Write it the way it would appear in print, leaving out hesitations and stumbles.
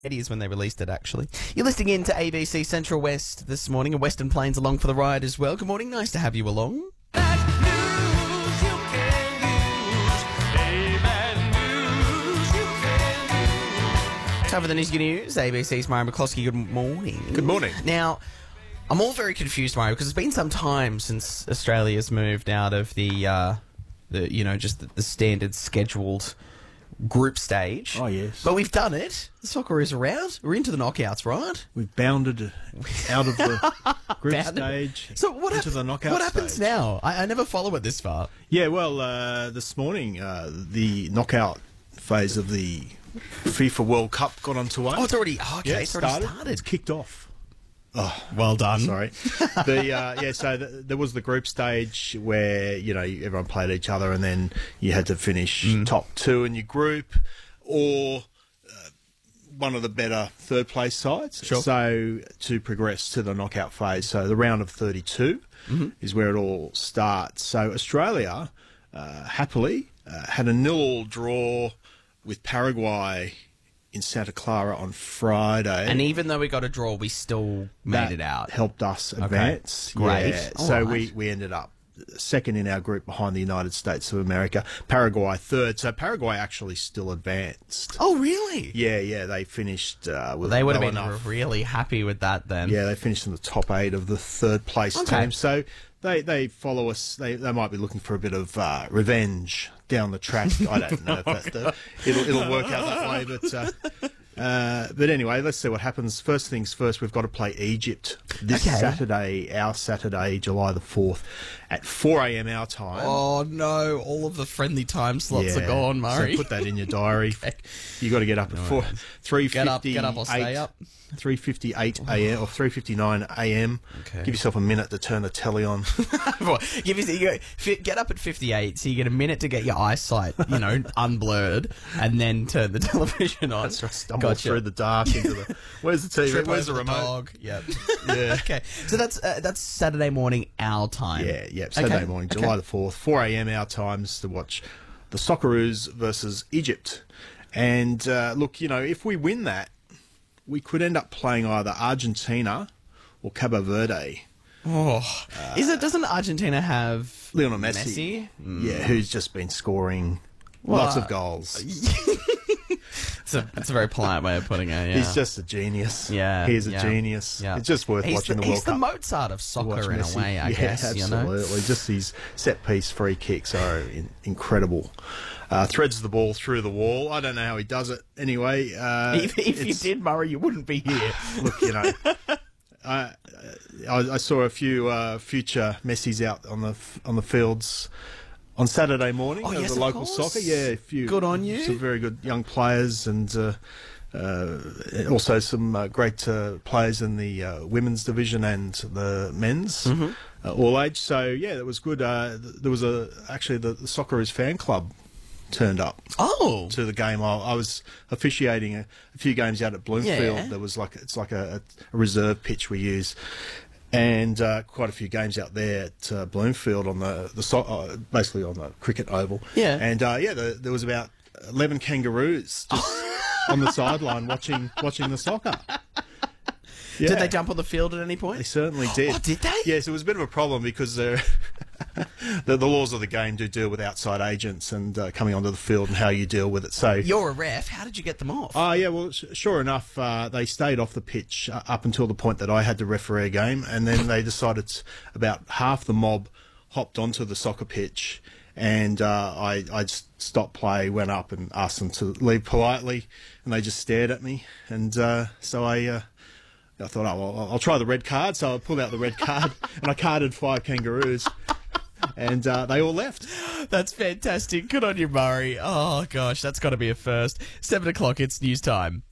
It is when they released it, actually. You're listening in to ABC Central West this morning, and Western Plains along for the ride as well. Good morning, nice to have you along. Time for the news. ABC's Mario McCloskey, good morning. Good morning. Now, I'm all very confused, Mario, because it's been some time since Australia's moved out of the standard scheduled group stage. Oh, yes. But we've done it. The soccer is around. We're into the knockouts, right? We've bounded out of the group Bounded. stage So what into the knockout What happens stage. now? I never follow it this far. Yeah, well, this morning, the knockout phase of the FIFA World Cup got underway. Oh, it's already it's already started. It's kicked off. Oh, well done. Sorry. There was the group stage where, everyone played each other and then you had to finish top two in your group or one of the better third place sides. Sure. So to progress to the knockout phase. So the round of 32 is where it all starts. So Australia, happily, had a 0-0 draw with Paraguay in Santa Clara on Friday. And even though we got a draw, we still made it out. Helped us advance. Great. Yeah. All So right. we ended up second in our group behind the United States of America. Paraguay third. So Paraguay actually still advanced. Oh, really? Yeah. They finished with They would have well been enough. really happy with that then. Yeah, they finished in the top 8 of the third place Okay. team. So they follow us. They might be looking for a bit of revenge down the track. I don't know if it'll work out that way, but anyway, let's see what happens. First things first, we've got to play Egypt this Saturday, our Saturday, July the 4th, at 4 a.m. our time. Oh, no. All of the friendly time slots are gone, Murray. So put that in your diary. You got to get up at 3:50. Get up or stay up. 3:58 a.m. or 3:59 a.m. Okay. Give yourself a minute to turn the telly on. Get up at 58, so you get a minute to get your eyesight, unblurred, and then turn the television on. That's right. Stumble through the dark into the. Where's the TV? Trip Where's the over remote? dog. Yep. Yeah. Okay. So that's Saturday morning our time. Yeah. Saturday morning, July the 4th, 4 a.m. our times to watch the Socceroos versus Egypt. And look, if we win that, we could end up playing either Argentina or Cabo Verde. Oh, doesn't Argentina have Lionel Messi? Yeah, who's just been scoring lots of goals. It's a very polite way of putting it. Yeah. He's just a genius. Yeah, He's a genius. Yeah. It's just worth watching the World He's Cup. the Mozart of soccer in a way, I guess. Absolutely. Just these set-piece free kicks are incredible. Threads the ball through the wall. I don't know how he does it. Anyway, If you did, Murray, you wouldn't be here. Look, I saw a few future Messis out on the fields on Saturday morning. Oh, yes, the of local course. soccer. Yeah, a few. Good on you. Some very good young players and also some great players in the women's division and the men's all age. So yeah, it was good. There was actually the Socceroos fan club turned up to the game. I was officiating a few games out at Bloomfield. Yeah. There was it's like a reserve pitch we use, and quite a few games out there at Bloomfield on basically on the cricket oval. Yeah. And there was about 11 kangaroos just on the sideline watching the soccer. Yeah. Did they jump on the field at any point? They certainly did. Oh, did they? Yes, it was a bit of a problem because the laws of the game do deal with outside agents and coming onto the field and how you deal with it. So You're a ref. How did you get them off? yeah, well, sure enough, they stayed off the pitch up until the point that I had to referee a game, and then they decided about half the mob hopped onto the soccer pitch, and I stopped play, went up and asked them to leave politely, and they just stared at me, and so I thought, well, I'll try the red card. So I pulled out the red card and I carded 5 kangaroos and they all left. That's fantastic. Good on you, Murray. Oh, gosh, that's got to be a first. 7 o'clock, it's news time.